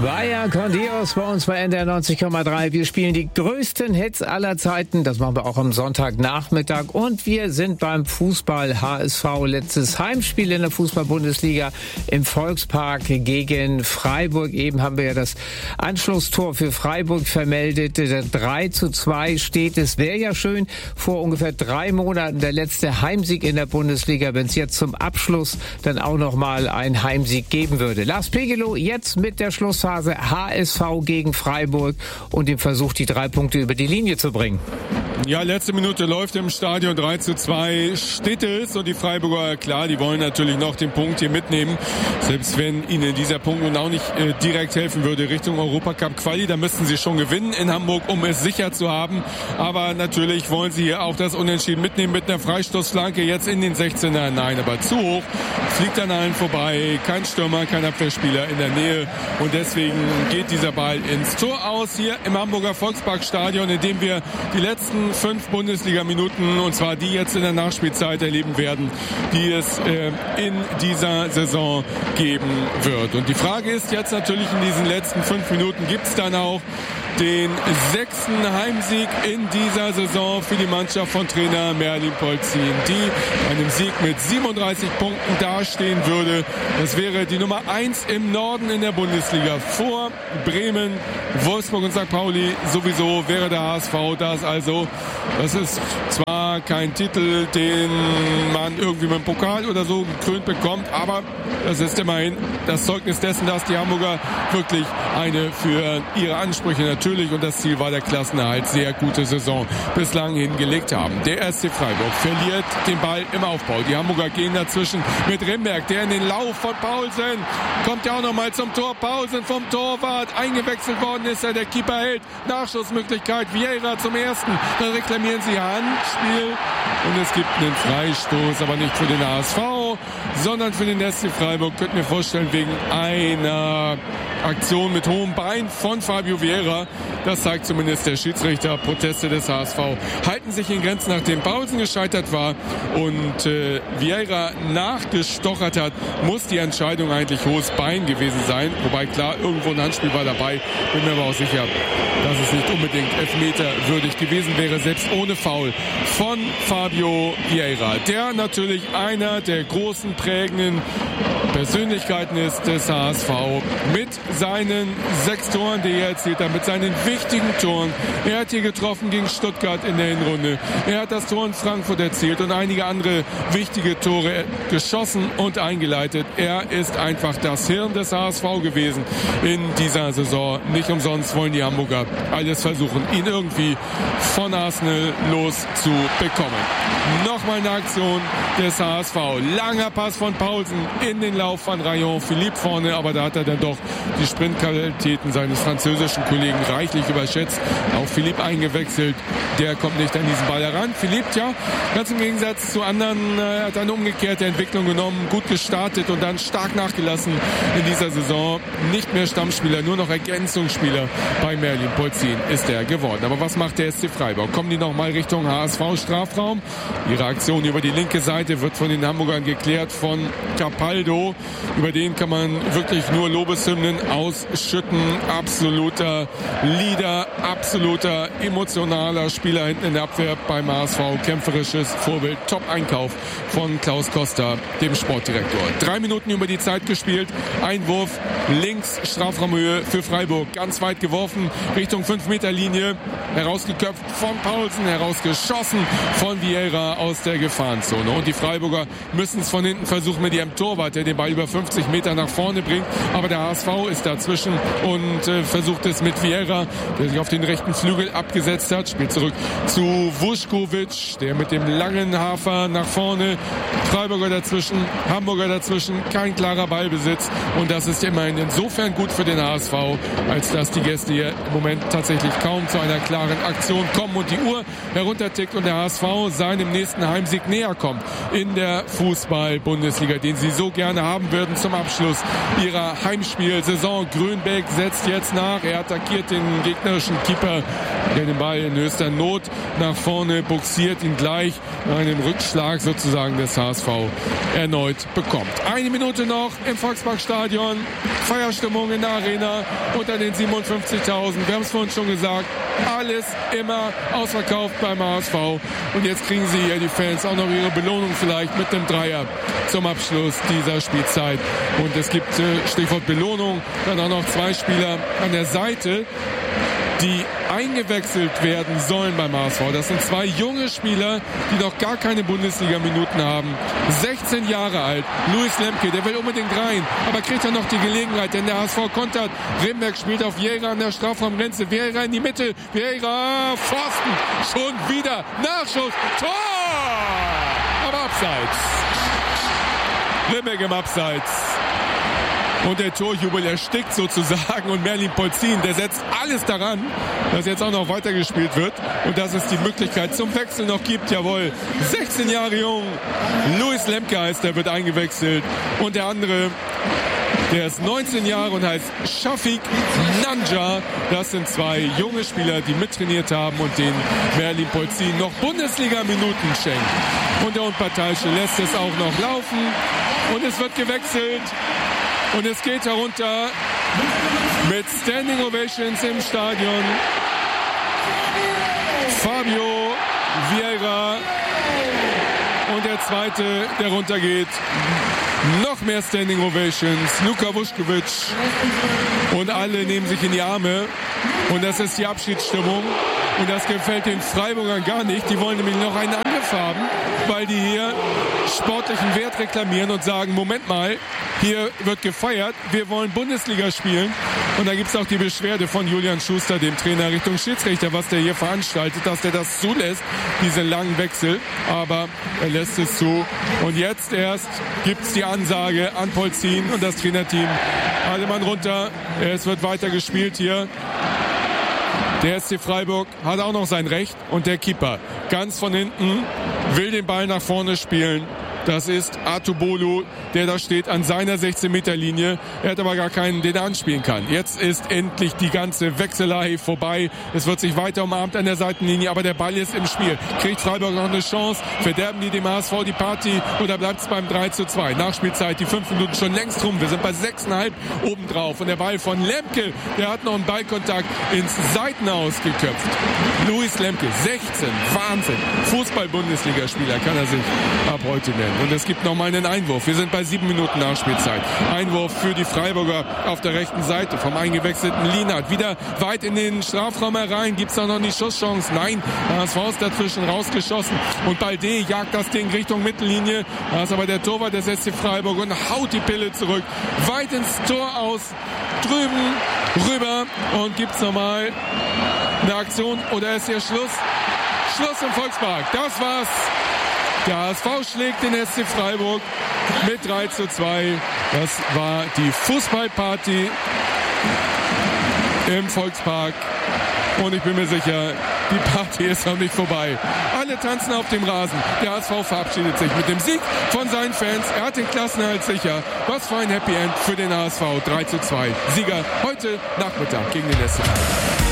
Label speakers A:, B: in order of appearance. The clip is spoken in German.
A: Vaya con Dios bei uns bei NDR 90,3. Wir spielen die größten Hits aller Zeiten. Das machen wir auch am Sonntagnachmittag. Und wir sind beim Fußball HSV. Letztes Heimspiel in der Fußball-Bundesliga im Volkspark gegen Freiburg. Eben haben wir ja das Anschlusstor für Freiburg vermeldet. 3:2 steht es. Wäre ja schön, vor ungefähr 3 Monaten der letzte Heimsieg in der Bundesliga, wenn es jetzt zum Abschluss dann auch nochmal einen Heimsieg geben würde. Lars Pegelow jetzt mit der Schlussphase HSV gegen Freiburg und dem Versuch, die 3 Punkte über die Linie zu bringen.
B: Ja, letzte Minute läuft im Stadion, 3:2 steht es und die Freiburger, klar, die wollen natürlich noch den Punkt hier mitnehmen, selbst wenn ihnen dieser Punkt nun auch nicht direkt helfen würde Richtung Europacup-Quali, da müssten sie schon gewinnen in Hamburg, um es sicher zu haben, aber natürlich wollen sie hier auch das Unentschieden mitnehmen mit einer Freistoßflanke jetzt in den 16er, nein, aber zu hoch, fliegt an allen vorbei, kein Stürmer, kein Abwehrspieler in der Nähe und deswegen geht dieser Ball ins Tor aus hier im Hamburger Volksparkstadion, in dem wir die letzten 5 Bundesliga-Minuten, und zwar die jetzt in der Nachspielzeit erleben werden, die es in dieser Saison geben wird. Und die Frage ist jetzt natürlich in diesen letzten 5 Minuten, gibt es dann auch den 6. Heimsieg in dieser Saison für die Mannschaft von Trainer Merlin Polzin, die einem Sieg mit 37 Punkten dastehen würde. Das wäre die Nummer 1 im Norden in der Bundesliga. Vor Bremen, Wolfsburg und St. Pauli sowieso wäre der HSV das. Also, das ist zwar kein Titel, den man irgendwie mit dem Pokal oder so gekrönt bekommt, aber das ist immerhin das Zeugnis dessen, dass die Hamburger wirklich eine für ihre Ansprüche natürlich, und das Ziel war der Klassenerhalt, sehr gute Saison bislang hingelegt haben. Der SC Freiburg verliert den Ball im Aufbau. Die Hamburger gehen dazwischen mit Remberg, der in den Lauf von Paulsen kommt ja auch nochmal zum Tor. Paulsen vom Torwart, eingewechselt worden ist er, der Keeper hält. Nachschussmöglichkeit, Vieira zum ersten. Dann reklamieren sie Handspiel und es gibt einen Freistoß, aber nicht für den HSV, sondern für den SC Freiburg. Könnte mir vorstellen, wegen einer Aktion mit hohem Bein von Fabio Vieira. Das zeigt zumindest der Schiedsrichter. Proteste des HSV halten sich in Grenzen, nachdem Paulsen gescheitert war und Vieira nachgestochert hat, muss die Entscheidung eigentlich hohes Bein gewesen sein. Wobei klar, irgendwo ein Handspiel war dabei. Bin mir aber auch sicher, dass es nicht unbedingt elfmeterwürdig gewesen wäre, selbst ohne Foul von Fabio Vieira, der natürlich einer der großen prägenden Persönlichkeiten ist des HSV mit seinen 6 Toren, die er erzielt hat, mit seinen wichtigen Toren. Er hat hier getroffen gegen Stuttgart in der Hinrunde. Er hat das Tor in Frankfurt erzielt und einige andere wichtige Tore geschossen und eingeleitet. Er ist einfach das Hirn des HSV gewesen in dieser Saison. Nicht umsonst wollen die Hamburger alles versuchen, ihn irgendwie von Arsenal loszubekommen. Nochmal eine Aktion des HSV. Langer Pass von Paulsen in den Lauf von Rayon. Philippe vorne, aber da hat er dann doch die Sprintqualitäten seines französischen Kollegen reichlich überschätzt. Auch Philippe eingewechselt. Der kommt nicht an diesen Ball heran. Philippe, ja, ganz im Gegensatz zu anderen, hat eine umgekehrte Entwicklung genommen, gut gestartet und dann stark nachgelassen in dieser Saison. Nicht mehr Stammspieler, nur noch Ergänzungsspieler bei Merlin Polzin ist er geworden. Aber was macht der SC Freiburg? Kommen die nochmal Richtung HSV-Strafraum? Ihre Aktion über die linke Seite wird von den Hamburgern geklärt von Capaldo. Über den kann man wirklich nur Lobeshymnen ausschütten. Absoluter Leader, absoluter emotionaler Spieler hinten in der Abwehr beim HSV. Kämpferisches Vorbild. Top-Einkauf von Klaus Koster, dem Sportdirektor. 3 Minuten über die Zeit gespielt. Einwurf links, Strafraumhöhe für Freiburg. Ganz weit geworfen, Richtung 5-Meter-Linie. Herausgeköpft von Paulsen, herausgeschossen von Vieira aus der Gefahrenzone. Und die Freiburger müssen es von hinten versuchen mit ihrem Torwart, der den Ball über 50 Meter nach vorne bringt. Aber der HSV ist dazwischen und versucht es mit Vieira, der sich auf den rechten Flügel abgesetzt hat. Spielt zurück zu Vuskovic, der mit dem langen Hafer nach vorne. Freiburger dazwischen, Hamburger dazwischen. Kein klarer Ballbesitz. Und das ist immerhin insofern gut für den HSV, als dass die Gäste hier im Moment tatsächlich kaum zu einer klaren Aktion kommen und die Uhr heruntertickt und der HSV seinem nächsten Heimsieg näher kommt in der Fußball-Bundesliga, den sie so gerne haben werden zum Abschluss ihrer Heimspielsaison. Grünbeck setzt jetzt nach. Er attackiert den gegnerischen Keeper, der den Ball in höchster Not nach vorne buxiert, ihn gleich nach einem Rückschlag sozusagen des HSV erneut bekommt. 1 Minute noch im Volksparkstadion. Feierstimmung in der Arena unter den 57.000. Wir haben es vorhin schon gesagt, alles immer ausverkauft beim HSV. Und jetzt kriegen sie ja die Fans auch noch ihre Belohnung vielleicht mit dem Dreier zum Abschluss dieser Spielzeit. Und es gibt, Stichwort Belohnung, dann auch noch 2 Spieler an der Seite, die eingewechselt werden sollen beim HSV. Das sind 2 junge Spieler, die noch gar keine Bundesliga-Minuten haben. 16 Jahre alt, Luis Lemke, der will unbedingt rein, aber kriegt dann noch die Gelegenheit, denn der HSV kontert. Rimberg spielt auf Vieira an der Strafraumgrenze. Vieira in die Mitte, Vieira, Pfosten, schon wieder, Nachschuss, Tor! Aber abseits. Rimberg im Abseits. Und der Torjubel erstickt sozusagen und Merlin Polzin, der setzt alles daran, dass jetzt auch noch weitergespielt wird und dass es die Möglichkeit zum Wechsel noch gibt. Jawohl, 16 Jahre jung, Luis Lemke heißt, der wird eingewechselt und der andere, der ist 19 Jahre und heißt Shafiq Nanja. Das sind 2 junge Spieler, die mittrainiert haben und den Merlin Polzin noch Bundesliga-Minuten schenkt. Und der Unparteiische lässt es auch noch laufen und es wird gewechselt. Und es geht herunter mit Standing Ovations im Stadion. Fabio Vieira und der zweite, der runtergeht. Noch mehr Standing Ovations. Luka Vuskovic. Und alle nehmen sich in die Arme. Und das ist die Abschiedsstimmung. Und das gefällt den Freiburgern gar nicht. Die wollen nämlich noch einen Angriff haben, weil die hier sportlichen Wert reklamieren und sagen, Moment mal, hier wird gefeiert, wir wollen Bundesliga spielen. Und da gibt es auch die Beschwerde von Julian Schuster, dem Trainer, Richtung Schiedsrichter, was der hier veranstaltet, dass der das zulässt, diese langen Wechsel. Aber er lässt es zu. Und jetzt erst gibt es die Ansage an Polzin und das Trainerteam. Alle Mann runter, es wird weiter gespielt hier. Der SC Freiburg hat auch noch sein Recht und der Keeper ganz von hinten will den Ball nach vorne spielen. Das ist Atubolu, der da steht an seiner 16-Meter-Linie. Er hat aber gar keinen, den er anspielen kann. Jetzt ist endlich die ganze Wechselei vorbei. Es wird sich weiter umarmt an der Seitenlinie, aber der Ball ist im Spiel. Kriegt Freiburg noch eine Chance? Verderben die dem HSV die Party oder bleibt es beim 3:2? Nachspielzeit, die 5 Minuten schon längst rum. Wir sind bei 6,5 obendrauf. Und der Ball von Lemke, der hat noch einen Ballkontakt ins Seitenaus geköpft. Luis Lemke, 16, Wahnsinn. Fußball-Bundesligaspieler kann er sich ab heute nennen. Und es gibt nochmal einen Einwurf. Wir sind bei 7 Minuten Nachspielzeit. Einwurf für die Freiburger auf der rechten Seite vom eingewechselten Lienhardt. Wieder weit in den Strafraum herein. Gibt es da noch die Schusschance? Nein, HSV ist dazwischen rausgeschossen. Und Balde jagt das Ding Richtung Mittellinie. Da ist aber der Torwart des SC Freiburg und haut die Pille zurück. Weit ins Tor aus. Drüben rüber. Und gibt es nochmal eine Aktion? Oder ist hier Schluss? Schluss im Volkspark. Das war's. Der HSV schlägt den SC Freiburg mit 3:2. Das war die Fußballparty im Volkspark. Und ich bin mir sicher, die Party ist noch nicht vorbei. Alle tanzen auf dem Rasen. Der HSV verabschiedet sich mit dem Sieg von seinen Fans. Er hat den Klassenerhalt sicher. Was für ein Happy End für den HSV. 3:2. Sieger heute Nachmittag gegen den SC Freiburg.